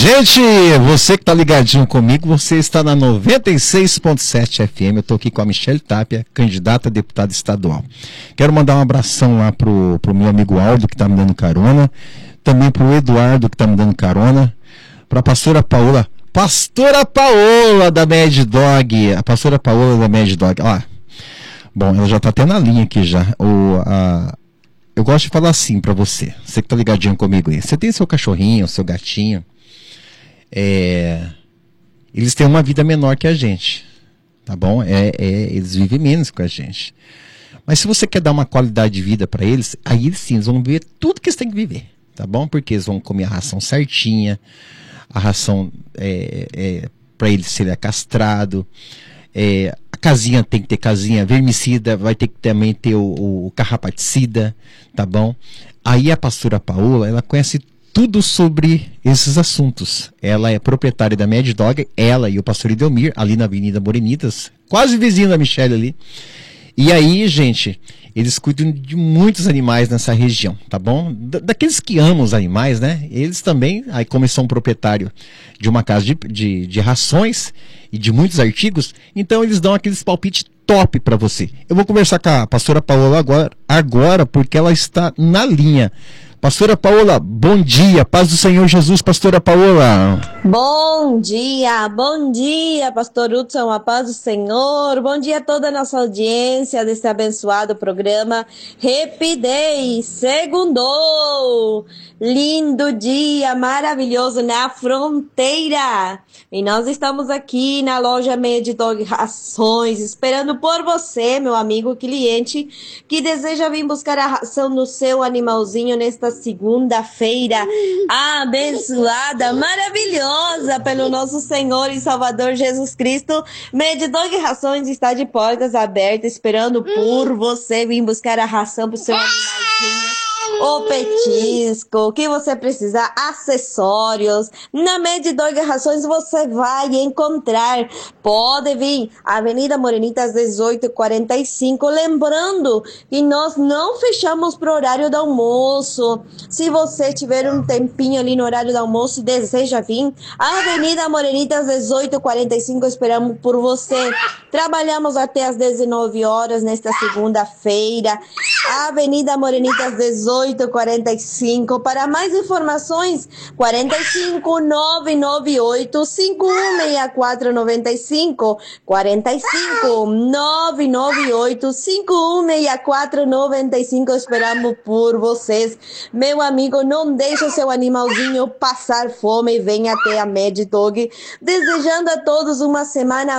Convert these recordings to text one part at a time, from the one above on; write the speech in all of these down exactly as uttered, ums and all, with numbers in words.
Gente, você que tá ligadinho comigo, você está na noventa e seis ponto sete F M. Eu tô aqui com a Michele Tapia, candidata a deputada estadual. Quero mandar um abração lá pro, pro meu amigo Aldo, que tá me dando carona. Também pro Eduardo, que tá me dando carona. Pra pastora Paola. Pastora Paola da Mad Dog. A pastora Paola da Mad Dog. Ó, bom, ela já tá até na linha aqui já. O, a... Eu gosto de falar assim pra você. Você que tá ligadinho comigo aí. Você tem seu cachorrinho, seu gatinho. É... Eles têm uma vida menor que a gente. Tá bom? É, é... Eles vivem menos que a gente. Mas se você quer dar uma qualidade de vida pra eles, aí sim, eles vão viver tudo que eles têm que viver. Tá bom? Porque eles vão comer a ração certinha. A ração é, é, para ele ser castrado, é, a casinha tem que ter casinha, vermicida, vai ter que também ter o, o carrapaticida, tá bom? Aí a pastora Paola, ela conhece tudo sobre esses assuntos. Ela é proprietária da Mad Dog, ela e o pastor Idelmir, ali na Avenida Morenitas, quase vizinho da Michele ali. E aí, gente, eles cuidam de muitos animais nessa região, tá bom? Da, daqueles que amam os animais, né? Eles também, aí como são proprietário de uma casa de, de, de rações e de muitos artigos, então eles dão aqueles palpites top para você. Eu vou conversar com a pastora Paola agora, agora, porque ela está na linha. Pastora Paola, bom dia, paz do Senhor Jesus, pastora Paola. Bom dia, bom dia, pastor Hudson, a paz do Senhor. Bom dia a toda a nossa audiência desse abençoado programa Happy Day, segundou. Lindo dia, maravilhoso na fronteira. E nós estamos aqui na loja Mad Dog Rações, esperando por você, meu amigo cliente, que deseja vir buscar a ração do seu animalzinho nesta segunda-feira abençoada, maravilhosa pelo nosso Senhor e Salvador Jesus Cristo. Mad Dog Rações está de portas abertas, esperando por você vir buscar a ração pro seu animalzinho. O petisco, o que você precisar, acessórios. Na Mad Dog Rações você vai encontrar. Pode vir, Avenida Morenitas dezoito quarenta e cinco. Lembrando que nós não fechamos pro horário do almoço. Se você tiver um tempinho ali no horário do almoço e deseja vir, Avenida Morenitas dezoito quarenta e cinco, esperamos por você. Trabalhamos até às dezenove horas nesta segunda-feira. Avenida Morenitas dezoito quarenta e cinco. Para mais informações, quarenta e cinco, nove nove oito, cinco um seis quatro nove cinco, quarenta e cinco, nove nove oito, cinco um seis quatro nove cinco. Esperamos por vocês. Meu amigo, não deixe o seu animalzinho passar fome e venha até a Mad Dog. Desejando a todos uma semana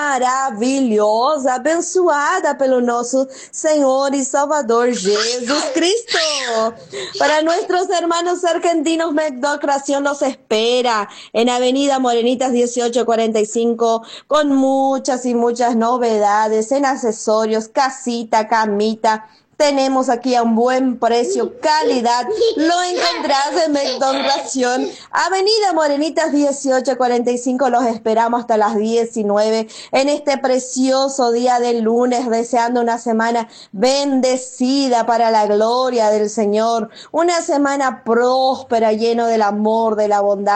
maravilhosa, abençoada pelo nosso Senhor e Salvador Jesus Cristo. Para nuestros hermanos argentinos, Mad Dog Ración nos espera en Avenida Morenitas dieciocho cuarenta y cinco, con muchas y muchas novedades en accesorios, casita, camita. Tenemos aquí a un buen precio, calidad. Lo encontrás en Mad Dog Ración, Avenida Morenitas dieciocho cuarenta y cinco. Los esperamos hasta las diecinueve en este precioso día del lunes, deseando una semana bendecida para la gloria del Señor. Una semana próspera, lleno del amor, de la bondad